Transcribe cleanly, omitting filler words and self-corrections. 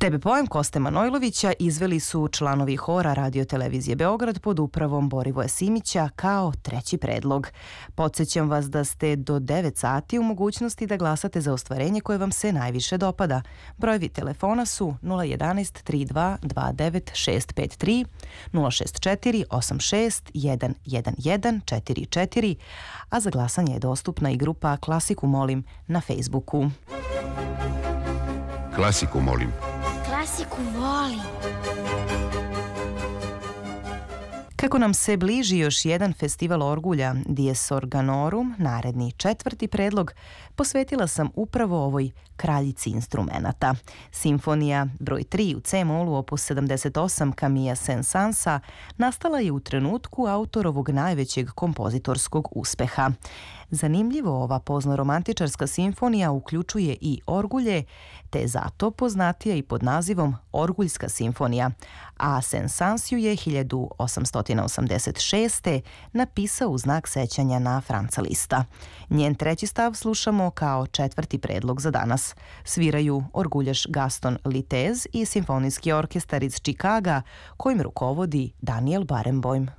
Tebe pojem Koste Manojlovića izveli su članovi hora Radio-televizije Beograd pod upravom Borivoja Simića kao treći predlog. Podsjećam vas da ste do 9 sati u mogućnosti da glasate za ostvarenje koje vam se najviše dopada. Brojevi telefona su 011 32 29 653, 064 86 111 44, a za glasanje je dostupna i grupa Klasiku molim na Facebooku. Klasiku molim. Klasiku volim. Kako nam se bliži još jedan festival orgulja, Dies Organorum, naredni četvrti predlog, posvetila sam upravo ovoj kraljici instrumenata. Simfonija broj 3 u C-molu opus 78 Camilla Saint-Saënsa nastala je u trenutku autorovog najvećeg kompozitorskog uspeha. Zanimljivo, ova pozno-romantičarska simfonija uključuje i orgulje, te je zato poznatija i pod nazivom Orguljska simfonija, a Saint-Saëns ju je 1886. napisao u znak sećanja na Franza Liszta. Njen treći stav slušamo kao četvrti predlog za danas. Sviraju orguljaš Gaston Litez i simfonijski orkestar iz Čikaga, kojim rukovodi Daniel Barenboim.